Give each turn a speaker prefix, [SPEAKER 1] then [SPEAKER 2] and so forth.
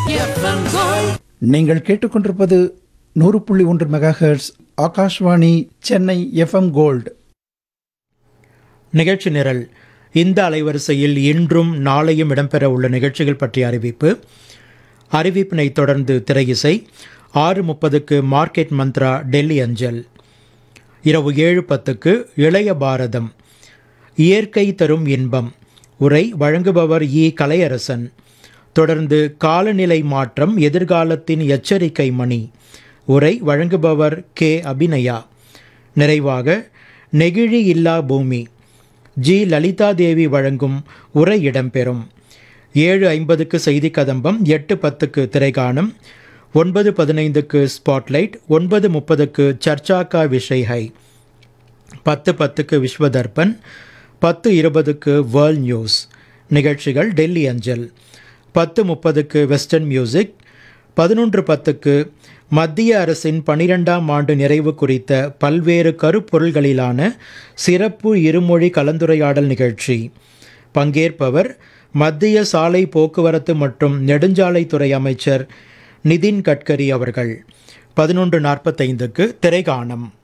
[SPEAKER 1] FM Gold.
[SPEAKER 2] நீங்கள் கேட்டுக்கொண்டிருப்பது 100.1 megahertz Akashvani Chennai FM gold.
[SPEAKER 3] நிகழ்ச்சி நிரல். இந்த அலைவரிசையில் இன்றும் நாளையும் இடம்பெற உள்ள நிகழ்ச்சிகள் பற்றிய அறிவிப்பினை தொடர்ந்து திரையிசை. 6:30க்கு மார்க்கெட் மந்த்ரா டெல்லி அஞ்சல். இரவு 7:10க்கு இளைய பாரதம் இயற்கை தரும் இன்பம். உரை வழங்குபவர் கலையரசன். தொடர்ந்து காலநிலை மாற்றம் எதிர்காலத்தின் எச்சரிக்கை மணி. உரை வழங்குபவர் அபிநயா. நிறைவாக நெகிழி இல்லா பூமி லலிதா தேவி வழங்கும் உரை இடம்பெறும். 7:50க்கு செய்தி கதம்பம். 8:10க்கு திரைகாணம். 9:15க்கு ஸ்பாட்லைட். 9:30க்கு சர்ச்சா கா விஷய் ஹை. 10:10க்கு விஸ்வதர்பன். 10:20க்கு world news. நிகழ்ச்சிகள் டெல்லி அஞ்சல். 10:30க்கு வெஸ்டர்ன் மியூசிக். 11:10க்கு மத்திய அரசின் 12ஆம் ஆண்டு நிறைவு குறித்த பல்வேறு கருப்பொருள்களிலான சிறப்பு இருமொழி கலந்துரையாடல் நிகழ்ச்சி. பங்கேற்பவர் மத்திய சாலை போக்குவரத்து மற்றும் நெடுஞ்சாலைத்துறை அமைச்சர் நிதின் கட்கரி அவர்கள். 11:45க்கு திரைகாணம்.